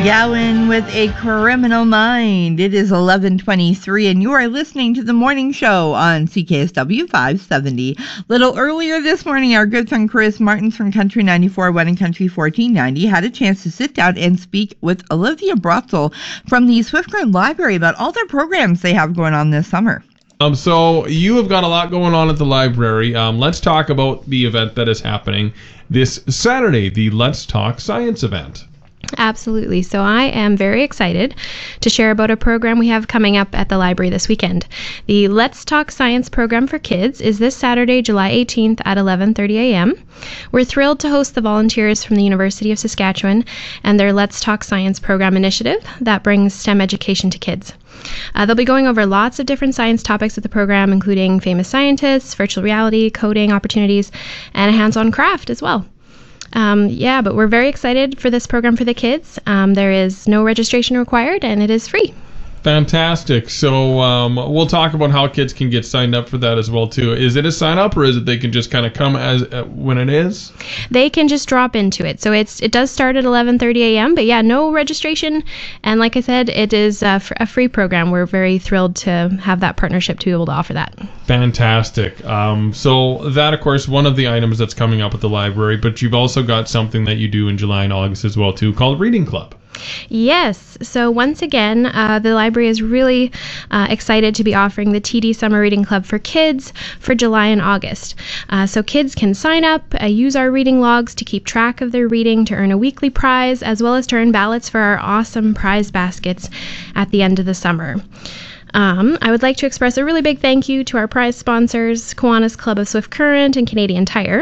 Gowan with A Criminal Mind. It is 11:23, and you are listening to the morning show on CKSW 570. Little earlier this morning, our good friend Chris Martins from Country 94, Wedding Country 1490, had a chance to sit down and speak with Olivia Brotzel from the Swift Current Library about all their programs they have going on this summer. So you have got a lot going on at the library. Let's talk about the event that is happening this Saturday, the Let's Talk Science event. Absolutely. So I am very excited to share about a program we have coming up at the library this weekend. The Let's Talk Science program for kids is this Saturday, July 18th at 11:30 a.m. We're thrilled to host the volunteers from the University of Saskatchewan and their Let's Talk Science program initiative that brings STEM education to kids. They'll be going over lots of different science topics at the program, including famous scientists, virtual reality, coding opportunities, and a hands-on craft as well. But we're very excited for this program for the kids. There is no registration required, and it is free. Fantastic. So we'll talk about how kids can get signed up for that as well, too. Is it a sign-up, or is it they can just kind of come as when it is? They can just drop into it. So it does start at 11:30 a.m., but yeah, no registration. And like I said, it is a free program. We're very thrilled to have that partnership to be able to offer that. Fantastic. So that, of course, one of the items that's coming up at the library, but you've also got something that you do in July and August as well, too, called Reading Club. Yes. So once again, the library is really excited to be offering the TD Summer Reading Club for kids for July and August. So kids can sign up, use our reading logs to keep track of their reading, to earn a weekly prize, as well as to earn ballots for our awesome prize baskets at the end of the summer. I would like to express a really big thank you to our prize sponsors, Kiwanis Club of Swift Current and Canadian Tire.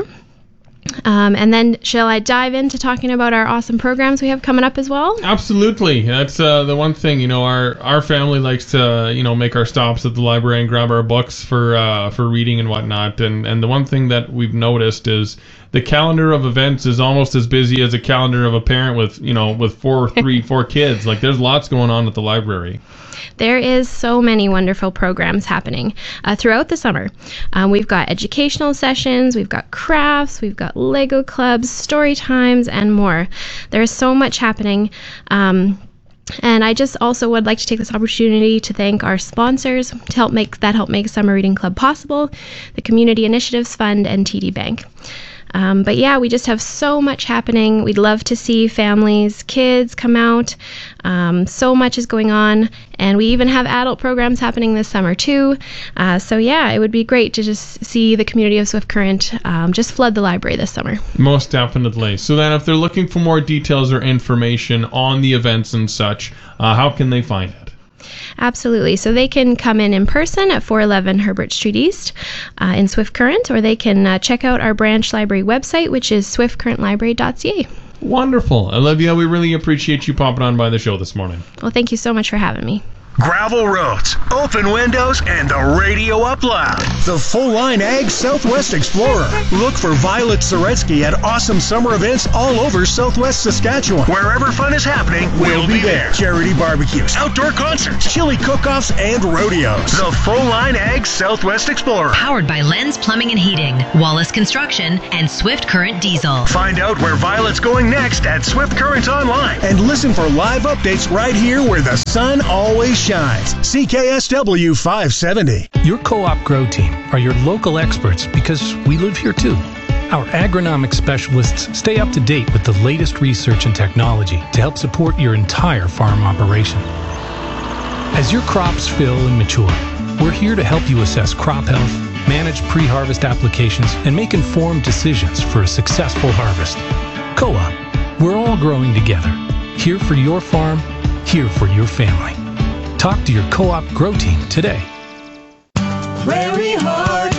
And then shall I dive into talking about our awesome programs we have coming up as well? Absolutely. That's the one thing, our family likes to, make our stops at the library and grab our books for reading and whatnot. And the one thing that we've noticed is the calendar of events is almost as busy as a calendar of a parent with four kids. Like, there's lots going on at the library. There is so many wonderful programs happening throughout the summer. We've got educational sessions, we've got crafts, we've got Lego clubs, story times, and more. There's so much happening. And I just also would like to take this opportunity to thank our sponsors to help make Summer Reading Club possible, the Community Initiatives Fund and TD Bank. But yeah, we just have so much happening. We'd love to see families, kids come out. So much is going on. And we even have adult programs happening this summer too. So yeah, it would be great to just see the community of Swift Current just flood the library this summer. Most definitely. So then if they're looking for more details or information on the events and such, how can they find it? Absolutely. So they can come in person at 411 Herbert Street East in Swift Current, or they can check out our branch library website, which is swiftcurrentlibrary.ca. Wonderful. Olivia, we really appreciate you popping on by the show this morning. Well, thank you so much for having me. Gravel roads, open windows, and the radio up loud. The full-line Ag Southwest Explorer. Look for Violet Zaretsky at awesome summer events all over Southwest Saskatchewan. Wherever fun is happening, we'll be there. Charity barbecues, outdoor concerts, chili cook-offs, and rodeos. The full-line Ag Southwest Explorer. Powered by Lens Plumbing and Heating, Wallace Construction, and Swift Current Diesel. Find out where Violet's going next at Swift Current Online. And listen for live updates right here where the sun always shines. CKSW 570. Your Co-op Grow team are your local experts because we live here too. Our agronomic specialists stay up to date with the latest research and technology to help support your entire farm operation. As your crops fill and mature, we're here to help you assess crop health, manage pre-harvest applications, and make informed decisions for a successful harvest. Co-op, we're all growing together. Here for your farm, here for your family. Talk to your Co-op Grow team today. Prairie Heart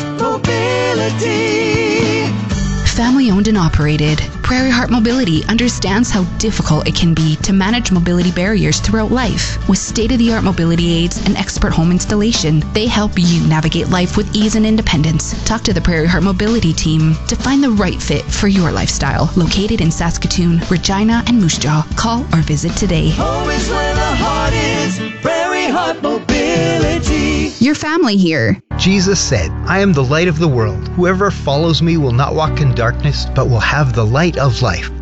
Mobility. Family owned and operated, Prairie Heart Mobility understands how difficult it can be to manage mobility barriers throughout life. With state-of-the-art mobility aids and expert home installation, they help you navigate life with ease and independence. Talk to the Prairie Heart Mobility team to find the right fit for your lifestyle. Located in Saskatoon, Regina, and Moose Jaw. Call or visit today. Home is where the heart is. Prairie Heart Mobility. Your family here. Jesus said, I am the light of the world. Whoever follows me will not walk in darkness, but will have the light of life.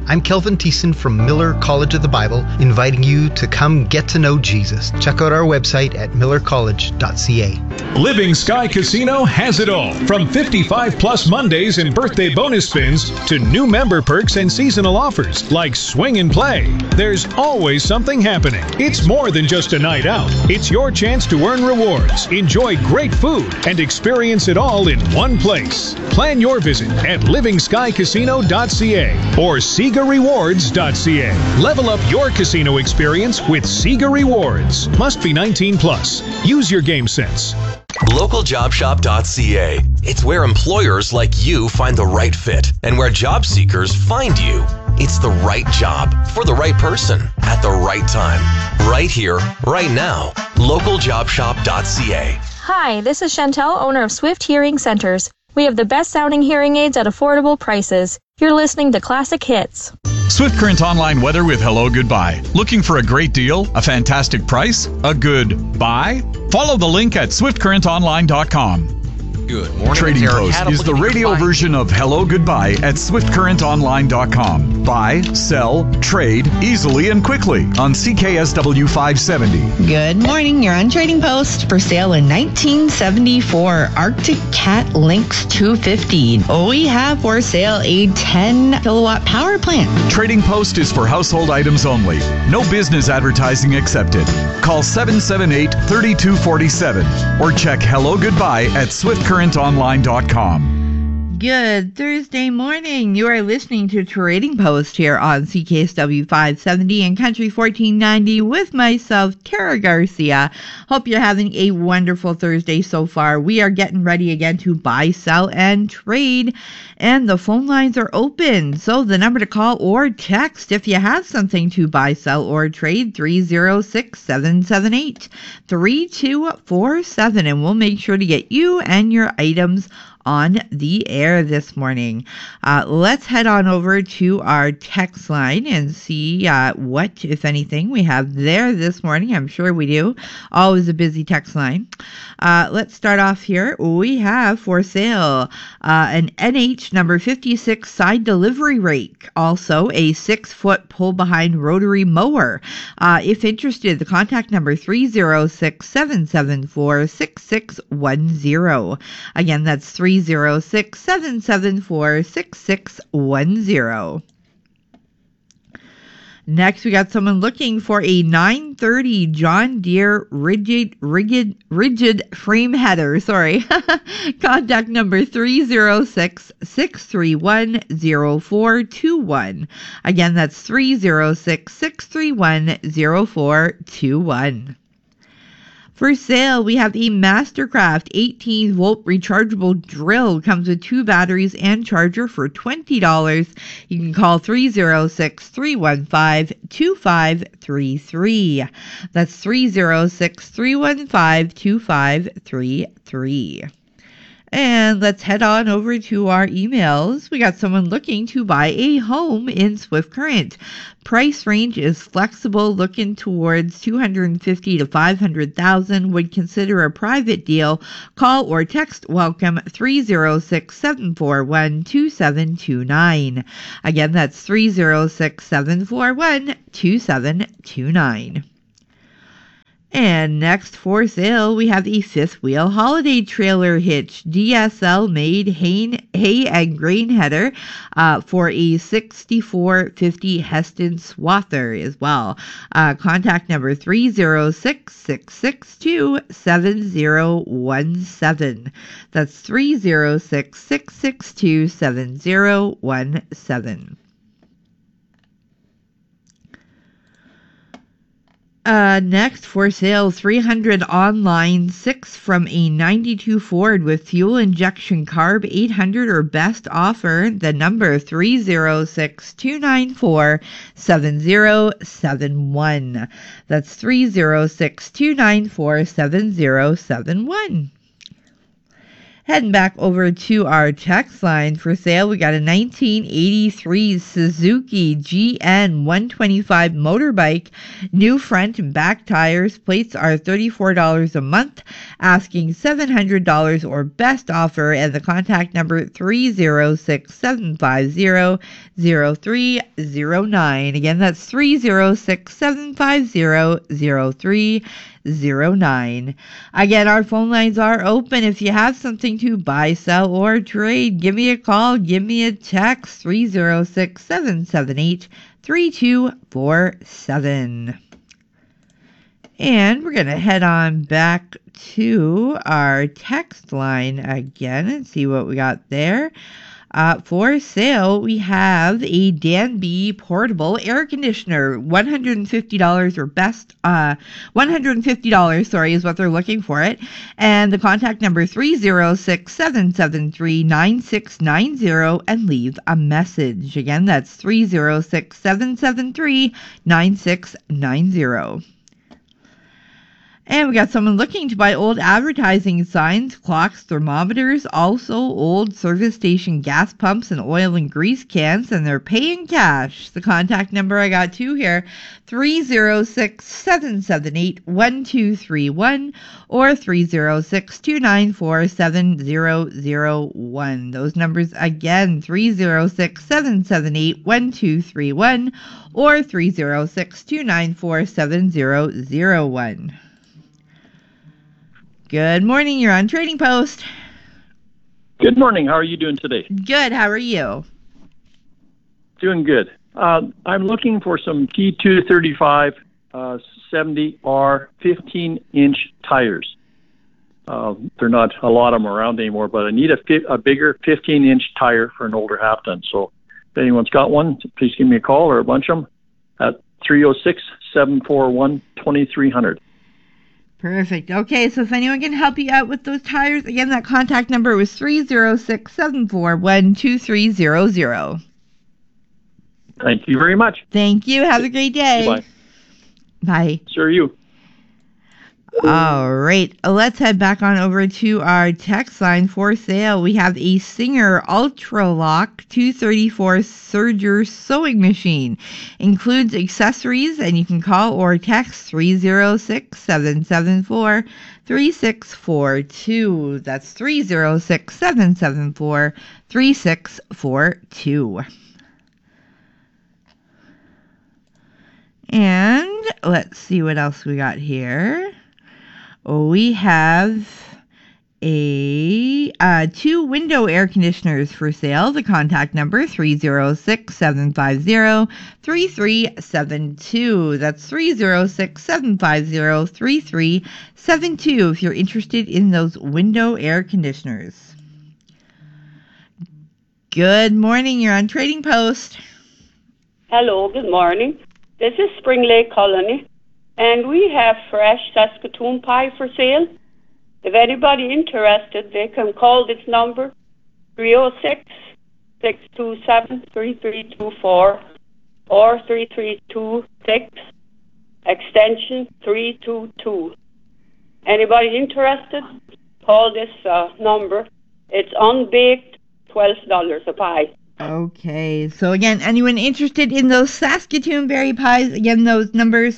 I'm Kelvin Thiessen from Miller College of the Bible, inviting you to come get to know Jesus. Check out our website at millercollege.ca. Living Sky Casino has it all, from 55-plus Mondays and birthday bonus spins to new member perks and seasonal offers like Swing and Play. There's always something happening. It's more than just a night out. It's your chance to earn rewards, enjoy great food, and experience it all in one place. Plan your visit at livingskycasino.ca or SegaRewards.ca. Level up your casino experience with Sega Rewards. Must be 19 plus. Use your game sense. LocalJobShop.ca. It's where employers like you find the right fit and where job seekers find you. It's the right job for the right person at the right time. Right here, right now. LocalJobShop.ca. Hi, this is Chantel, owner of Swift Hearing Centers. We have the best sounding hearing aids at affordable prices. You're listening to Classic Hits. Swift Current Online weather with Hello Goodbye. Looking for a great deal, a fantastic price, a good buy? Follow the link at swiftcurrentonline.com. Good morning. Trading Post is the radio version of Hello Goodbye at swiftcurrentonline.com. Buy, sell, trade easily and quickly on CKSW 570. Good morning. You're on Trading Post. For sale in 1974 Arctic Cat Lynx 250. We have for sale a 10 kilowatt power plant. Trading Post is for household items only. No business advertising accepted. Call 778-3247 or check Hello Goodbye at swiftcurrentonline.com. Good Thursday morning. You are listening to Trading Post here on CKSW 570 and Country 1490 with myself, Tara Garcia. Hope you're having a wonderful Thursday so far. We are getting ready again to buy, sell, and trade, and the phone lines are open. So the number to call or text if you have something to buy, sell, or trade, 306-778-3247, and we'll make sure to get you and your items on the air this morning. Let's head on over to our text line and see what, if anything, we have there this morning. I'm sure we do. Always a busy text line. Let's start off here. We have for sale an NH number 56 side delivery rake. Also a 6-foot pull-behind rotary mower. If interested, the contact number 306-774-6610. Again, that's 306-774-6610. Next, we got someone looking for a 930 John Deere rigid frame header. Contact number 306-631-0421. Again, that's 306-631-0421. For sale, we have a Mastercraft 18-volt rechargeable drill. Comes with 2 batteries and charger for $20. You can call 306-315-2533. That's 306-315-2533. And let's head on over to our emails. We got someone looking to buy a home in Swift Current. Price range is flexible, looking towards $250,000 to $500,000. Would consider a private deal. Call or text welcome 306-741-2729. Again, that's 306-741-2729. And next for sale, we have a 5th wheel holiday trailer hitch DSL made hay and grain header for a 6450 Heston Swather as well. Contact number 306-662-7017. That's 306-662-7017. Next for sale, 300 online 6 from a 92 Ford with fuel injection carb, 800 or best offer. The number 306-294-7071. That's 306-294-7071. Heading back over to our text line for sale, we got a 1983 Suzuki GN 125 motorbike, new front and back tires. Plates are $34 a month, asking $700 or best offer, and the contact number 306-750-0309. Again, that's 306-750-0309. Again, our phone lines are open. If you have something to buy, sell, or trade, give me a call, give me a text, 306-778-3247. And we're going to head on back to our text line again and see what we got there. For sale, we have a Danby portable air conditioner, $150 or best, $150, sorry, is what they're looking for it. And the contact number 306-773-9690 and leave a message. Again, that's 306-773-9690. And we got someone looking to buy old advertising signs, clocks, thermometers, also old service station gas pumps and oil and grease cans, and they're paying cash. The contact number I got two here, 306-778-1231 or 306-294-7001. Those numbers again, 306-778-1231 or 306-294-7001. Good morning. You're on Trading Post. Good morning. How are you doing today? Good. How are you? Doing good. I'm looking for some T235 70R 15-inch tires. They're not a lot of them around anymore, but I need a bigger 15-inch tire for an older half ton. So if anyone's got one, please give me a call or a bunch of them at 306-741-2300. Perfect. Okay, so if anyone can help you out with those tires, again, that contact number was 306-741-2300. Thank you very much. Thank you. Have a great day. Bye. Bye. Sure you. All right, let's head back on over to our text line for sale. We have a Singer Ultra Lock 234 serger sewing machine. Includes accessories, and you can call or text 306-774-3642. That's 306-774-3642. And let's see what else we got here. We have two window air conditioners for sale. The contact number 306-750-3372. That's 306-750-3372 if you're interested in those window air conditioners. Good morning. You're on Trading Post. Hello. Good morning. This is Spring Lake Colony. And we have fresh Saskatoon pie for sale. If anybody interested, they can call this number, 306-627-3324 or 3326, extension 322. Anybody interested, call this number. It's unbaked, $12 a pie. Okay, so again, anyone interested in those Saskatoon berry pies, again, those numbers,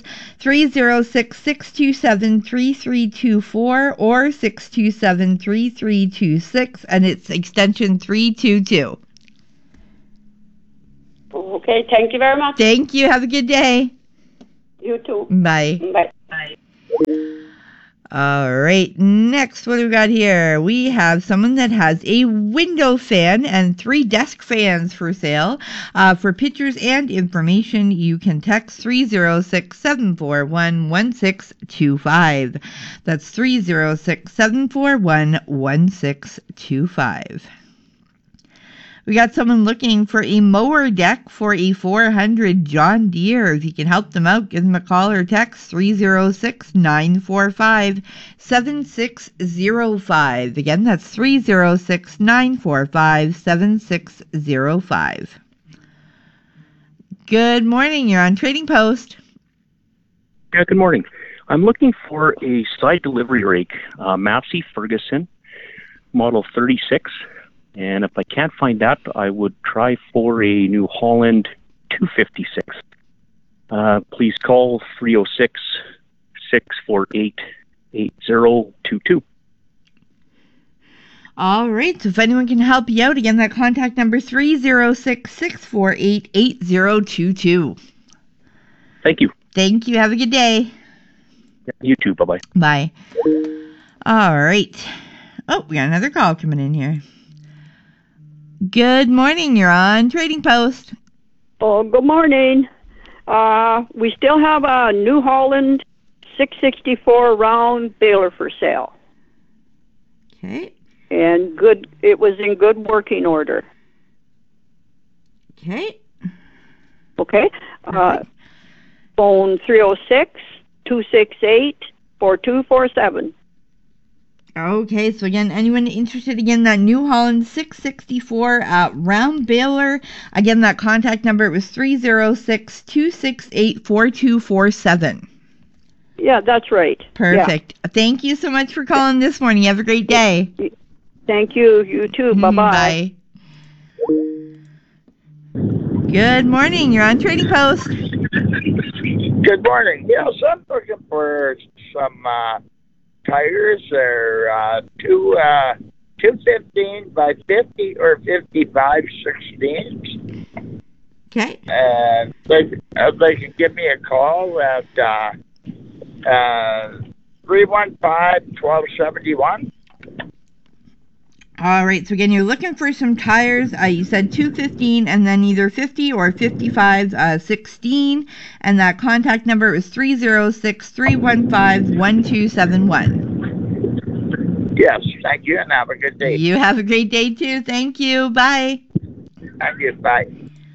306-627-3324 or 627-3326, and it's extension 322. Okay, thank you very much. Thank you. Have a good day. You too. Bye. Bye. Bye. All right, next, what do we got here? We have someone that has a window fan and 3 desk fans for sale. For pictures and information, you can text 306-741-1625. That's 306-741-1625. We got someone looking for a mower deck for a 400 John Deere. If you can help them out, give them a call or text 306-945-7605. Again, that's 306-945-7605. Good morning. You're on Trading Post. Yeah, good morning. I'm looking for a side delivery rake, Massey Ferguson, model 36. And if I can't find that, I would try for a New Holland 256. Please call 306-648-8022. All right, so if anyone can help you out, again, that contact number 306-648-8022. Thank you. Thank you. Have a good day. You too. Bye-bye. Bye. All right. Oh, we got another call coming in here. Good morning. You're on Trading Post. Oh, good morning. We still have a New Holland 664 round baler for sale. Okay. And it was in good working order. Okay. Okay. Phone 306-268-4247. Okay, so again, anyone interested, again, that New Holland 664 round baler, again, that contact number was 306-268-4247. Yeah, that's right. Perfect. Yeah. Thank you so much for calling this morning. Have a great day. Thank you. You too. Bye-bye. Bye. Good morning. You're on Trading Post. Good morning. Yes, I'm looking for some tires. They're 215 by 50 or 55 16s. Okay. And they can give me a call at 315-1271. All right, so again, you're looking for some tires. You said 215 and then either 50 or 55 16, and that contact number is 306-315-1271. Yes, thank you, and have a good day. You have a great day, too. Thank you. Bye. Thank you. Bye.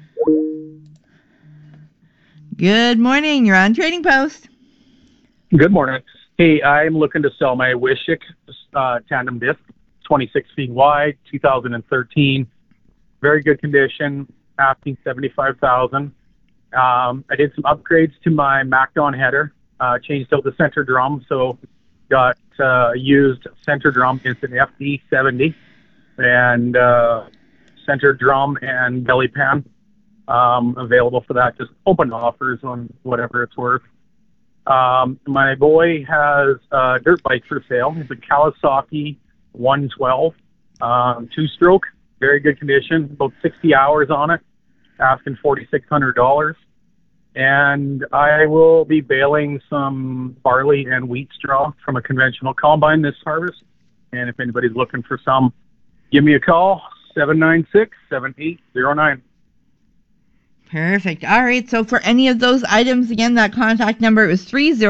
Good morning. You're on Trading Post. Good morning. Hey, I'm looking to sell my Wishick tandem disc. 26 feet wide, 2013, very good condition, asking $75,000. I did some upgrades to my MacDon header, changed out the center drum, so got used center drum. It's an FD70, and center drum and belly pan available for that. Just open offers on whatever it's worth. My boy has a dirt bike for sale. It's a Kawasaki 112, two-stroke, very good condition, about 60 hours on it, asking $4,600. And I will be baling some barley and wheat straw from a conventional combine this harvest. And if anybody's looking for some, give me a call, 796-7809. Perfect. All right, so for any of those items, again, that contact number is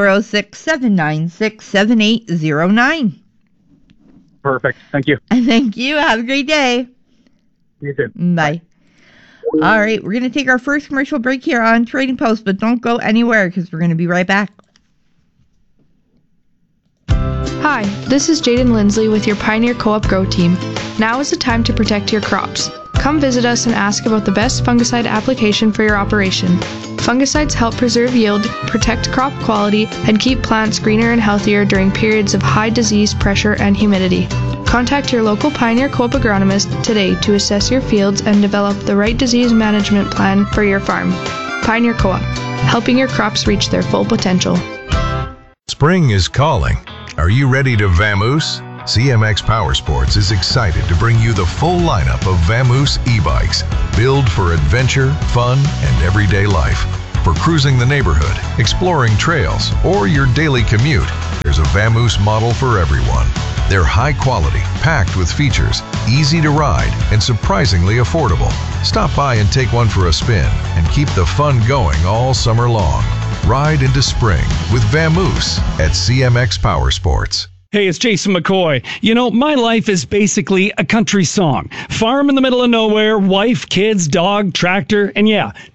306-796-7809. Perfect. Thank you. Thank you. Have a great day. You too. Bye. All right. We're going to take our first commercial break here on Trading Post, but don't go anywhere because we're going to be right back. Hi, this is Jaden Lindsley with your Pioneer Co-op Grow Team. Now is the time to protect your crops. Come visit us and ask about the best fungicide application for your operation. Fungicides help preserve yield, protect crop quality, and keep plants greener and healthier during periods of high disease pressure and humidity. Contact your local Pioneer Co-op agronomist today to assess your fields and develop the right disease management plan for your farm. Pioneer Co-op, helping your crops reach their full potential. Spring is calling. Are you ready to vamoose? CMX Power Sports is excited to bring you the full lineup of Vamoose e-bikes, built for adventure, fun, and everyday life. For cruising the neighborhood, exploring trails, or your daily commute, there's a Vamoose model for everyone. They're high quality, packed with features, easy to ride, and surprisingly affordable. Stop by and take one for a spin and keep the fun going all summer long. Ride into spring with Vamoose at CMX Power Sports. Hey, it's Jason McCoy. You know, my life is basically a country song. Farm in the middle of nowhere, wife, kids, dog, tractor, and yeah,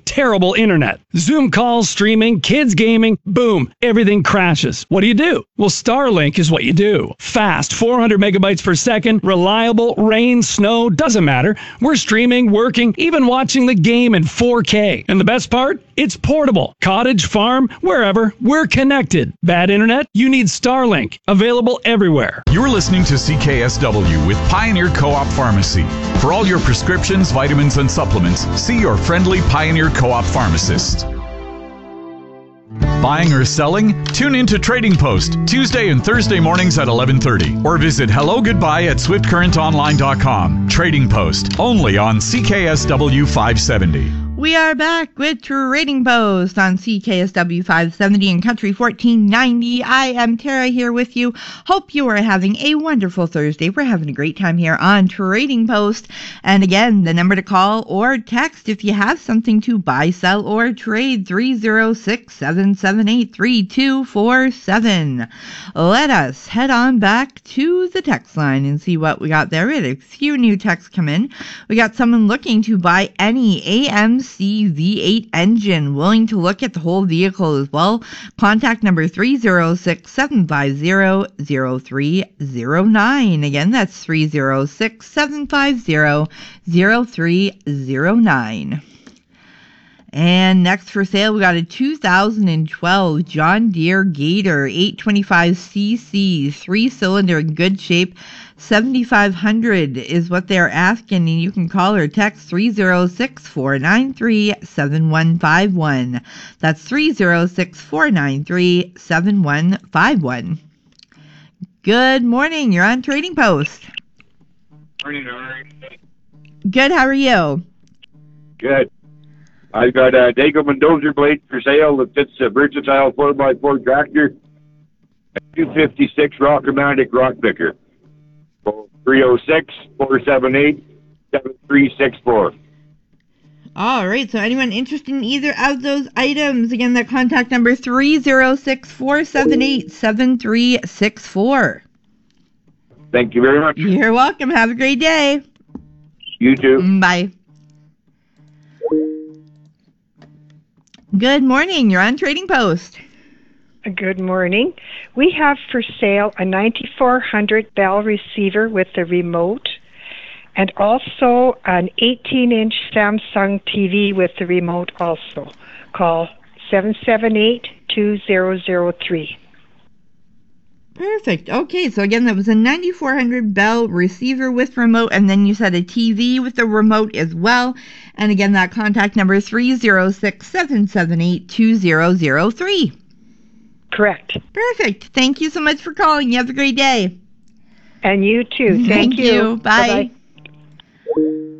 terrible internet. Zoom calls, streaming, kids gaming, boom, everything crashes. What do? Well, Starlink is what you do. Fast, 400 megabytes per second, reliable, rain, snow, doesn't matter. We're streaming, working, even watching the game in 4K. And the best part? It's portable. Cottage, farm, wherever, we're connected. Bad internet? You need Starlink. Available everywhere. You're listening to CKSW with Pioneer Co-op Pharmacy. For all your prescriptions, vitamins, and supplements, see your friendly Pioneer Co-op pharmacist. Buying or selling? Tune in to Trading Post, Tuesday and Thursday mornings at 11:30. Or visit HelloGoodbye@SwiftCurrentOnline.com. Trading Post, only on CKSW 570. We are back with Trading Post on CKSW 570 and Country 1490. I am Tara here with you. Hope you are having a wonderful Thursday. We're having a great time here on Trading Post. And again, the number to call or text if you have something to buy, sell, or trade, 306-778-3247. Let us head on back to the text line and see what we got there. We had a few new texts come in. We got someone looking to buy any AMC V8 engine, willing to look at the whole vehicle as well. Contact number 306-750-0309. Again, that's 306-750-0309. And next for sale, we got a 2012 John Deere Gator 825cc, 3-cylinder, in good shape. 7,500 is what they're asking, and you can call or text 306-493-7151. That's 306-493-7151. Good morning. You're on Trading Post. Morning, how are you? Good. How are you? Good. I've got a Dago Mendoza blade for sale that fits a versatile 4x4 tractor, a 256 Rock-O-Matic rock picker. 306-478-7364. All right, so anyone interested in either of those items, again, that contact number 306-478-7364. Thank you very much. You're welcome. Have a great day. You too. Bye. Good morning. You're on Trading Post. Good morning. We have for sale a 9400 Bell receiver with the remote, and also an 18-inch Samsung TV with the remote also. Call 778-2003. Perfect. Okay, so again, that was a 9400 Bell receiver with remote, and then you said a TV with the remote as well. And again, that contact number 306-778-2003. Correct. Perfect. Thank you so much for calling. You have a great day. And you too. Thank you. Bye. Bye-bye.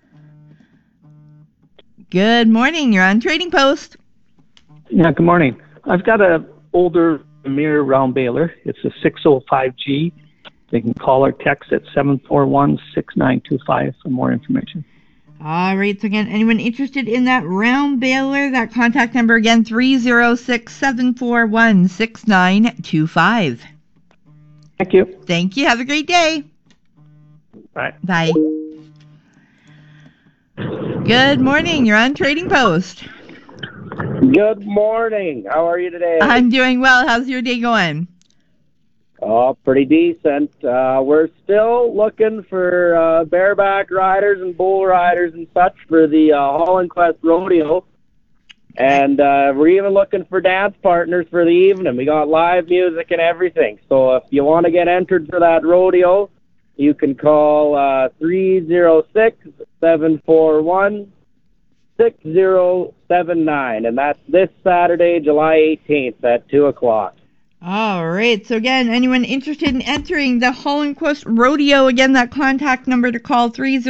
Good morning. You're on Trading Post. Yeah, good morning. I've got a older Mirror round baler. It's a 605G. They can call or text at 741-6925 for more information. All right, so again, anyone interested in that round baler, that contact number again, 306-741-6925. Thank you. Thank you. Have a great day. Bye. Bye. Good morning. You're on Trading Post. Good morning. How are you today? I'm doing well. How's your day going? Oh, pretty decent. We're still looking for bareback riders and bull riders and such for the Holland Quest Rodeo. And we're even looking for dance partners for the evening. We got live music and everything. So if you want to get entered for that rodeo, you can call 306-741-6079. And that's this Saturday, July 18th at 2 o'clock. All right. So again, anyone interested in entering the Holland Quest Rodeo, again, that contact number to call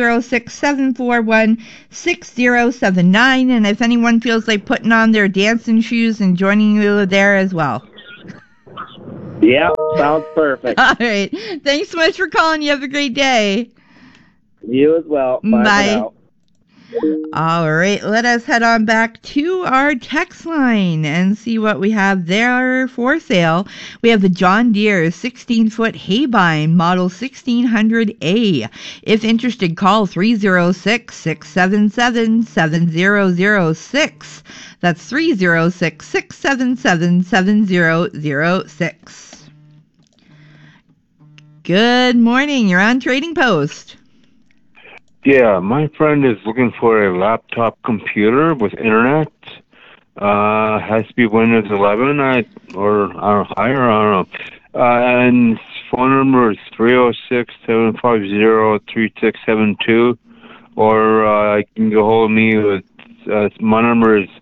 306-741-6079. And if anyone feels like putting on their dancing shoes and joining you there as well. Yeah, sounds perfect. All right. Thanks so much for calling. You have a great day. You as well. Bye. For now. All right, let us head on back to our text line and see what we have there for sale. We have the John Deere 16-foot Haybine Model 1600A. If interested, call 306-677-7006. That's 306-677-7006. Good morning. You're on Trading Post. Yeah, my friend is looking for a laptop computer with internet. Has to be Windows 11 or higher, I don't know. And his phone number is 306-750-3672. Or I can get hold of me with, my number is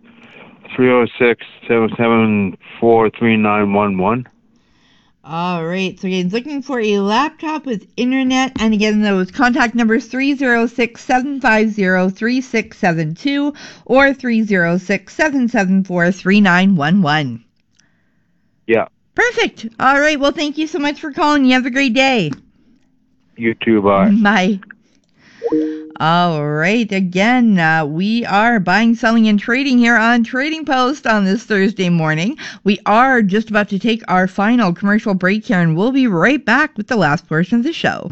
306-774-3911. All right, so again, looking for a laptop with internet, and again, those contact numbers 306-750-3672 or 306-774-3911. Yeah. Perfect. All right, well, thank you so much for calling. You have a great day. You too, bye. Bye. All right, again, we are buying, selling, and trading here on Trading Post on this Thursday morning. We are just about to take our final commercial break here, and we'll be right back with the last portion of the show.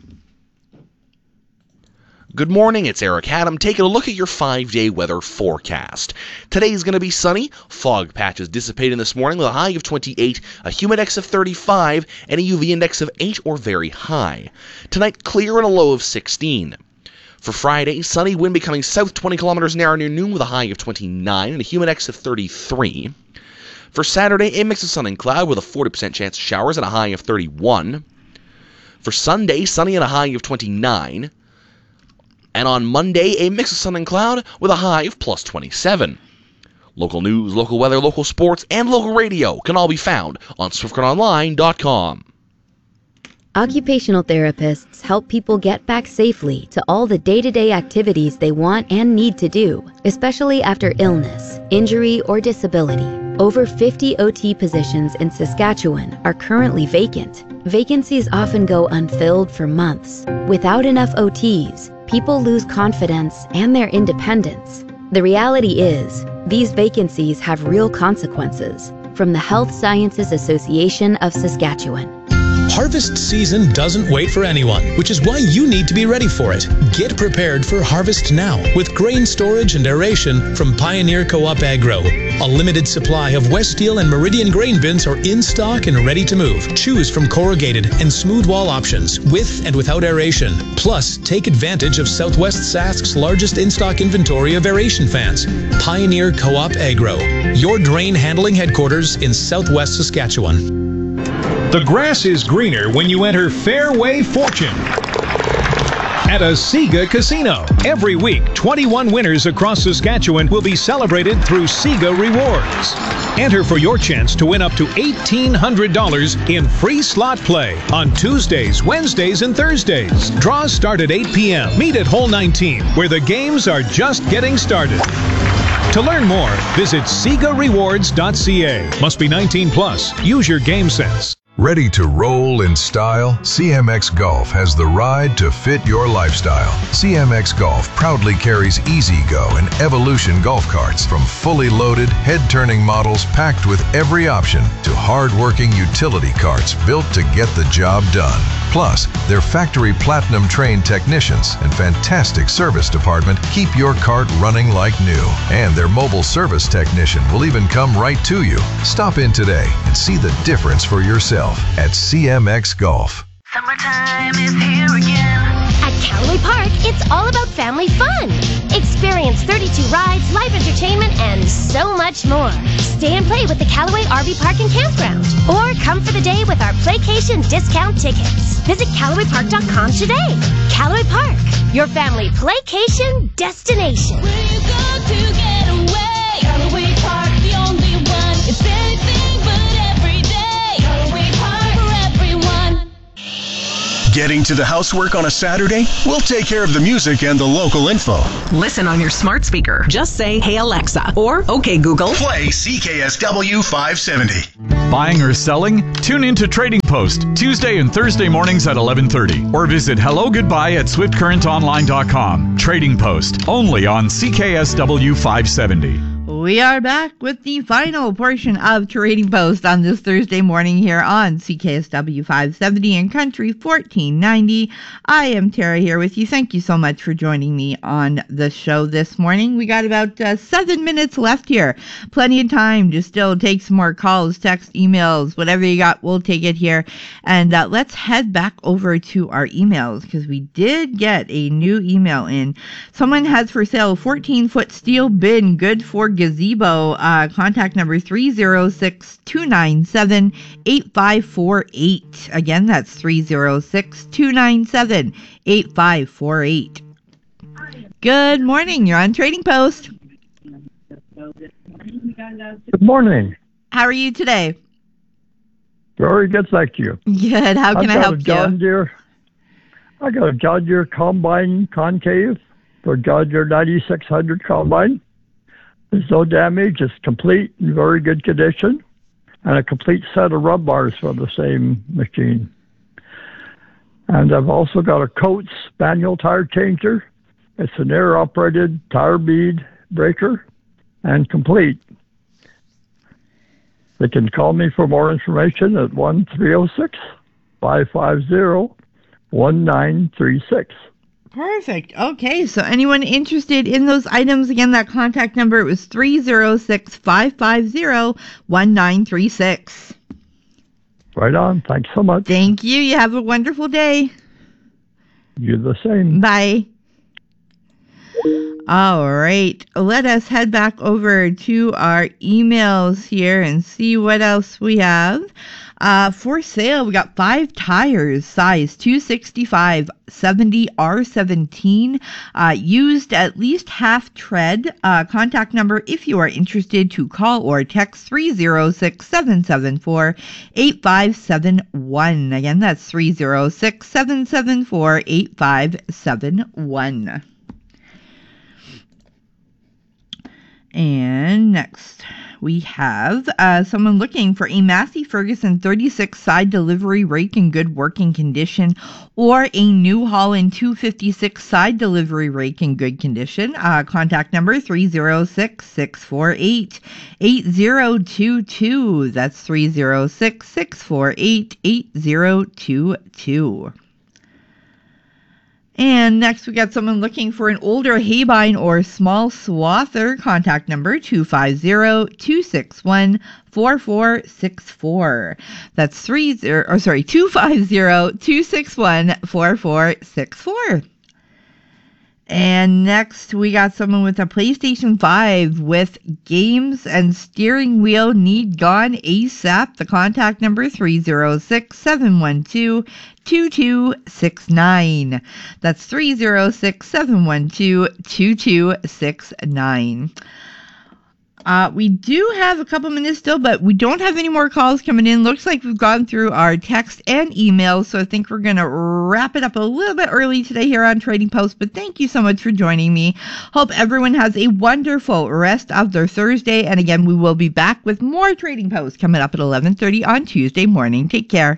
Good morning, it's Eric Adam taking a look at your 5-day weather forecast. Today is going to be sunny, fog patches dissipating this morning with a high of 28, a humidex of 35, and a UV index of 8 or very high. Tonight, clear and a low of 16. For Friday, sunny, wind becoming south 20 kilometers an hour near noon with a high of 29 and a humidex of 33. For Saturday, a mix of sun and cloud with a 40% chance of showers and a high of 31. For Sunday, sunny and a high of 29. And on Monday, a mix of sun and cloud with a high of plus 27. Local news, local weather, local sports, and local radio can all be found on SwiftCurrentOnline.com. Occupational therapists help people get back safely to all the day-to-day activities they want and need to do, especially after illness, injury, or disability. Over 50 OT positions in Saskatchewan are currently vacant. Vacancies often go unfilled for months. Without enough OTs, people lose confidence and their independence. The reality is, these vacancies have real consequences. From the Health Sciences Association of Saskatchewan. Harvest season doesn't wait for anyone, which is why you need to be ready for it. Get prepared for harvest now with grain storage and aeration from Pioneer Co-op Agro. A limited supply of West Steel and Meridian grain bins are in stock and ready to move. Choose from corrugated and smooth wall options with and without aeration. Plus, take advantage of Southwest Sask's largest in-stock inventory of aeration fans. Pioneer Co-op Agro, your drain handling headquarters in Southwest Saskatchewan. The grass is greener when you enter Fairway Fortune at a Sega Casino. Every week, 21 winners across Saskatchewan will be celebrated through Sega Rewards. Enter for your chance to win up to $1,800 in free slot play on Tuesdays, Wednesdays, and Thursdays. Draws start at 8 p.m. Meet at Hole 19, where the games are just getting started. To learn more, visit SegaRewards.ca. Must be 19 plus. Use your game sense. Ready to roll in style? CMX Golf has the ride to fit your lifestyle. CMX Golf proudly carries E-Z-Go and Evolution golf carts, from fully loaded, head-turning models packed with every option to hard-working utility carts built to get the job done. Plus, their factory platinum trained technicians and fantastic service department keep your cart running like new. And their mobile service technician will even come right to you. Stop in today and see the difference for yourself at CMX Golf. Summertime is here again. At Callaway Park, it's all about family fun. Experience 32 rides, live entertainment, and so much more. Stay and play with the Callaway RV Park and Campground. Or come for the day with our Playcation discount tickets. Visit CallawayPark.com today. Callaway Park, your family playcation destination. We've got to get away. Callaway Park, the only one. It's anything but every day. Callaway Park for everyone. Getting to the housework on a Saturday? We'll take care of the music and the local info. Listen on your smart speaker. Just say, "Hey Alexa," or "Okay Google." Play CKSW 570. Buying or selling? Tune in to Trading Post Tuesday and Thursday mornings at 11:30 or visit helloggoodbye@swiftcurrentonline.com. Trading Post, only on CKSW 570. We are back with the final portion of Trading Post on this Thursday morning here on CKSW 570 and Country 1490. I am Tara here with you. Thank you so much for joining me on the show this morning. We got about 7 minutes left here. Plenty of time to still take some more calls, text, emails, whatever you got, we'll take it here. And let's head back over to our emails because we did get a new email in. Someone has for sale a 14-foot steel bin, good for gazebo. Contact number 306-297-8548. Again, that's 306-297-8548. Good morning. You're on Trading Post. Good morning. How are you today? Very good, thank you. Good. How can I help you? I got a John Deere combine concave for John Deere 9600 combine. There's no damage. It's complete, in very good condition, and a complete set of rub bars for the same machine. And I've also got a Coates manual tire changer. It's an air-operated tire bead breaker and complete. They can call me for more information at 1-306-550-1936. Perfect. Okay, so anyone interested in those items, again, that contact number was 306-550-1936. Right on. Thanks so much. Thank you. You have a wonderful day. You the same. Bye. All right. Let us head back over to our emails here and see what else we have. For sale, we got 5 tires, size 265 70 R17, used at least half tread. Contact number, if you are interested, to call or text 306-774-8571. Again, that's 306-774-8571. And next, we have someone looking for a Massey Ferguson 36 side delivery rake in good working condition, or a New Holland 256 side delivery rake in good condition. Contact number 306-648-8022. That's 306-648-8022. And next, we got someone looking for an older haybine or small swather. Contact number 250-261-4464. That's 250-261-4464. And next, we got someone with a PlayStation 5 with games and steering wheel need gone ASAP. The contact number 306-712-2269. That's 306-712-2269. We do have a couple minutes still, but we don't have any more calls coming in. Looks like we've gone through our text and emails, so I think we're going to wrap it up a little bit early today here on Trading Post, but thank you so much for joining me. Hope everyone has a wonderful rest of their Thursday, and again, we will be back with more Trading Post coming up at 11:30 on Tuesday morning. Take care.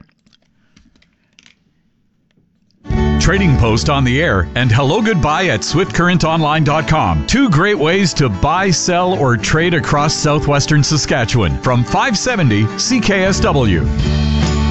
Trading Post on the air and hello goodbye at swiftcurrentonline.com. 2 great ways to buy, sell, or trade across southwestern Saskatchewan from 570 CKSW.